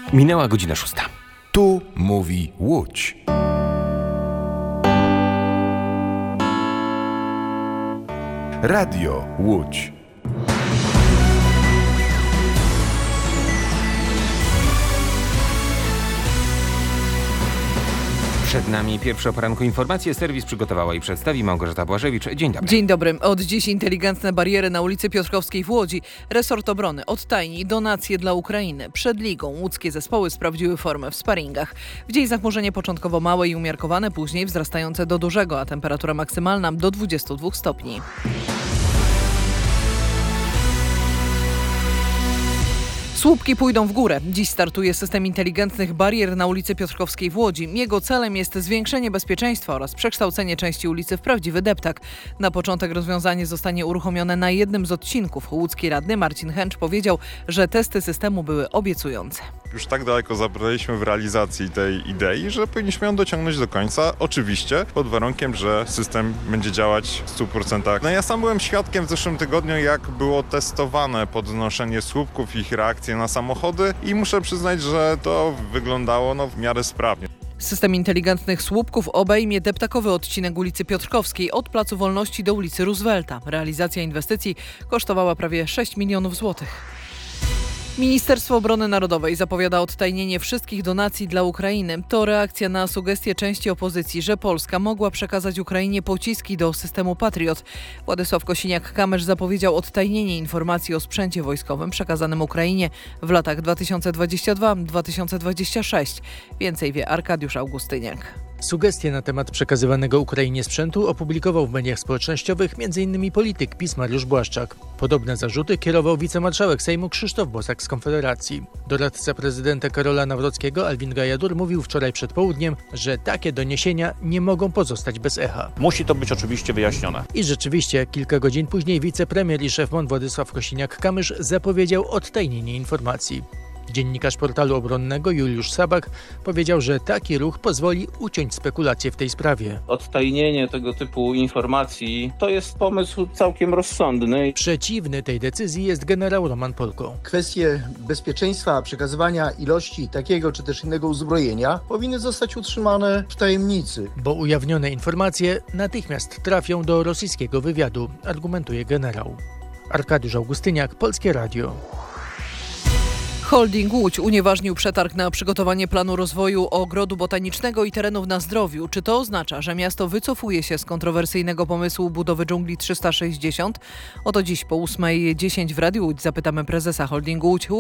Minęła godzina 6. Tu mówi Łódź. Radio Łódź. Przed nami pierwsze o poranku informacje. Serwis przygotowała i przedstawi Małgorzata Błażewicz. Dzień dobry. Dzień dobry. Od dziś inteligentne bariery na ulicy Piotrkowskiej w Łodzi. Resort Obrony odtajni donacje dla Ukrainy. Przed ligą łódzkie zespoły sprawdziły formę w sparingach. W dzień zachmurzenie początkowo małe i umiarkowane, później wzrastające do dużego, a temperatura maksymalna do 22 stopni. Słupki pójdą w górę. Dziś startuje system inteligentnych barier na ulicy Piotrkowskiej w Łodzi. Jego celem jest zwiększenie bezpieczeństwa oraz przekształcenie części ulicy w prawdziwy deptak. Na początek rozwiązanie zostanie uruchomione na jednym z odcinków. Łódzki radny Marcin Chęcz powiedział, że testy systemu były obiecujące. Już tak daleko zabraliśmy w realizacji tej idei, że powinniśmy ją dociągnąć do końca. Oczywiście pod warunkiem, że system będzie działać w 100%. No ja sam byłem świadkiem w zeszłym tygodniu, jak było testowane podnoszenie słupków i ich reakcje na samochody i muszę przyznać, że to wyglądało w miarę sprawnie. System inteligentnych słupków obejmie deptakowy odcinek ulicy Piotrkowskiej od Placu Wolności do ulicy Roosevelta. Realizacja inwestycji kosztowała prawie 6 milionów złotych. Ministerstwo Obrony Narodowej zapowiada odtajnienie wszystkich donacji dla Ukrainy. To reakcja na sugestie części opozycji, że Polska mogła przekazać Ukrainie pociski do systemu Patriot. Władysław Kosiniak-Kamysz zapowiedział odtajnienie informacji o sprzęcie wojskowym przekazanym Ukrainie w latach 2022-2026. Więcej wie Arkadiusz Augustyniak. Sugestie na temat przekazywanego Ukrainie sprzętu opublikował w mediach społecznościowych m.in. polityk PiS Mariusz Błaszczak. Podobne zarzuty kierował wicemarszałek Sejmu Krzysztof Bosak z Konfederacji. Doradca prezydenta Karola Nawrockiego Alvin Gajadur mówił wczoraj przed południem, że takie doniesienia nie mogą pozostać bez echa. Musi to być oczywiście wyjaśnione. I rzeczywiście, kilka godzin później wicepremier i szef MON Władysław Kosiniak-Kamysz zapowiedział odtajnienie informacji. Dziennikarz portalu obronnego Juliusz Sabak powiedział, że taki ruch pozwoli uciąć spekulacje w tej sprawie. Odtajnienie tego typu informacji to jest pomysł całkiem rozsądny. Przeciwny tej decyzji jest generał Roman Polko. Kwestie bezpieczeństwa przekazywania ilości takiego czy też innego uzbrojenia powinny zostać utrzymane w tajemnicy. Bo ujawnione informacje natychmiast trafią do rosyjskiego wywiadu, argumentuje generał. Arkadiusz Augustyniak, Polskie Radio. Holding Łódź unieważnił przetarg na przygotowanie planu rozwoju ogrodu botanicznego i terenów na Zdrowiu. Czy to oznacza, że miasto wycofuje się z kontrowersyjnego pomysłu budowy dżungli 360? Oto dziś po 8:10 w Radiu Łódź zapytamy prezesa Holdingu Łódź